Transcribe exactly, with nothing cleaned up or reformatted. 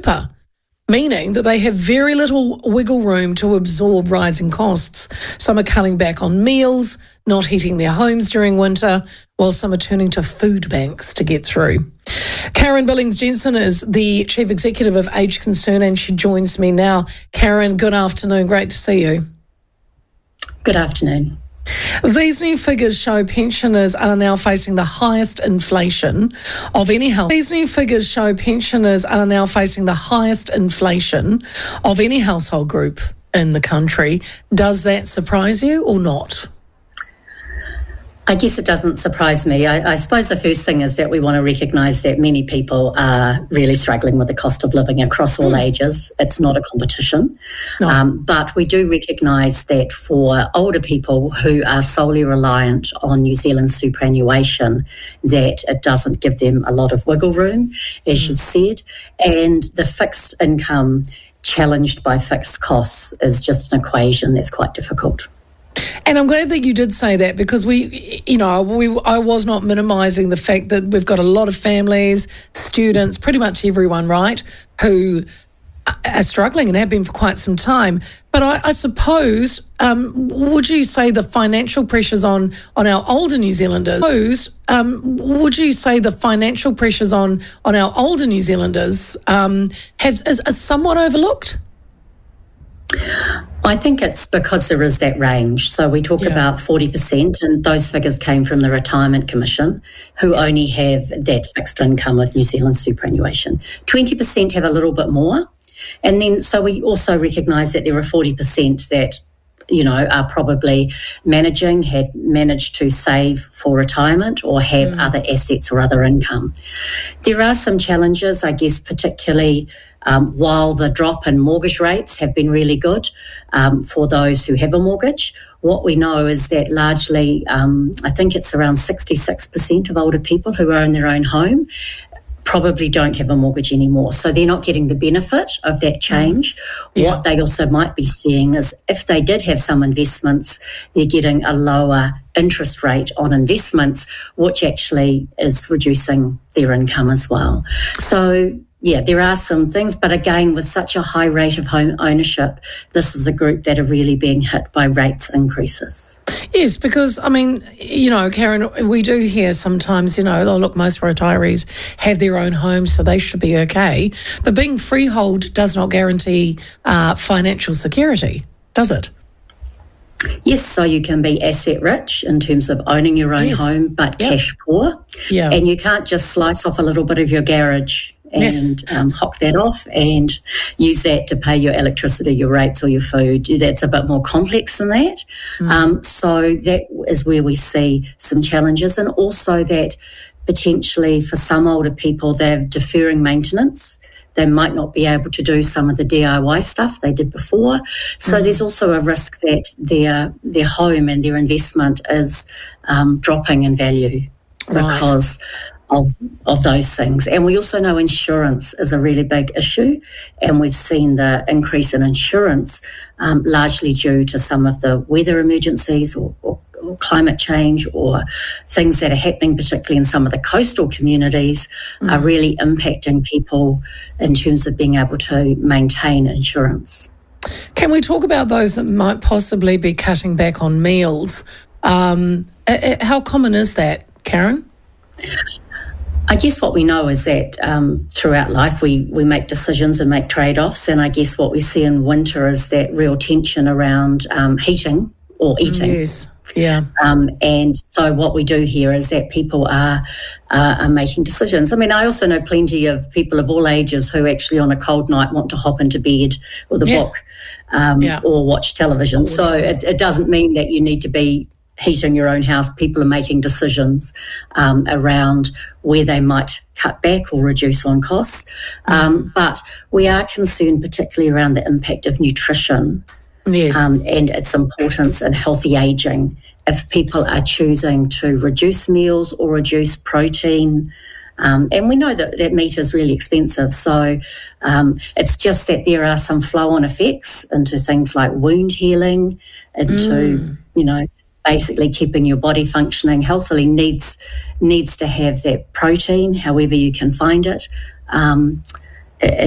cheaper, meaning that they have very little wiggle room to absorb rising costs. Some are cutting back on meals, not heating their homes during winter, while some are turning to food banks to get through. Karen Billings-Jensen is the Chief Executive of Age Concern, and she joins me now. Karen, good afternoon. Great to see you. Good afternoon. These new figures show pensioners are now facing the highest inflation of any house. These new figures show pensioners are now facing the highest inflation of any household group in the country. Does that surprise you or not? I guess it doesn't surprise me. I, I suppose the first thing is that we want to recognise that many people are really struggling with the cost of living across all mm. ages. It's not a competition. No. Um, but we do recognise that for older people who are solely reliant on New Zealand superannuation, that it doesn't give them a lot of wiggle room, as mm. you've said. And the fixed income challenged by fixed costs is just an equation that's quite difficult. And I'm glad that you did say that, because we, you know, we I was not minimising the fact that we've got a lot of families, students, pretty much everyone, right, who are struggling and have been for quite some time. But I, I suppose, um, would you say the financial pressures on, on our older New Zealanders, suppose, um, would you say the financial pressures on, on our older New Zealanders um, have is, is somewhat overlooked? I think it's because there is that range. So we talk yeah. about forty percent, and those figures came from the Retirement Commission, who only have that fixed income with New Zealand superannuation. twenty percent have a little bit more. And then, so we also recognise that there are forty percent that, you know, are probably managing, had managed to save for retirement or have mm. other assets or other income. There are some challenges, I guess, particularly um, while the drop in mortgage rates have been really good um, for those who have a mortgage. What we know is that largely, um, I think it's around sixty-six percent of older people who own their own home probably don't have a mortgage anymore. So they're not getting the benefit of that change. Yeah. What they also might be seeing is if they did have some investments, they're getting a lower interest rate on investments, which actually is reducing their income as well. So yeah, there are some things, but again, with such a high rate of home ownership, this is a group that are really being hit by rates increases. Yes, because, I mean, you know, Karen, we do hear sometimes, you know, oh, look, most retirees have their own homes, so they should be okay. But being freehold does not guarantee uh, financial security, does it? Yes, so you can be asset rich in terms of owning your own yes. home, but yep. cash poor. Yeah. And you can't just slice off a little bit of your garage and yeah. um, hock that off and use that to pay your electricity, your rates or your food. That's a bit more complex than that. Mm. Um, so that is where we see some challenges, and also that potentially for some older people they're deferring maintenance. They might not be able to do some of the D I Y stuff they did before. So mm. there's also a risk that their their home and their investment is um, dropping in value right. because of of those things. And we also know insurance is a really big issue, and we've seen the increase in insurance um, largely due to some of the weather emergencies or, or, or climate change, or things that are happening particularly in some of the coastal communities mm. are really impacting people in terms of being able to maintain insurance. Can we talk about those that might possibly be cutting back on meals? Um, how common is that, Karen? I guess what we know is that um, throughout life we, we make decisions and make trade-offs, and I guess what we see in winter is that real tension around um, heating or eating. Yes, yeah. Um, and so what we do here is that people are, uh, are making decisions. I mean, I also know plenty of people of all ages who actually on a cold night want to hop into bed with a yeah. book um, yeah. or watch television. So it, it doesn't mean that you need to be heating your own house. People are making decisions um, around where they might cut back or reduce on costs. Um, but we are concerned particularly around the impact of nutrition yes. um, and its importance in healthy ageing. If people are choosing to reduce meals or reduce protein, Um, and we know that, that meat is really expensive. So um, it's just that there are some flow-on effects into things like wound healing, into, mm. you know, basically keeping your body functioning healthily needs needs to have that protein, however you can find it. Um,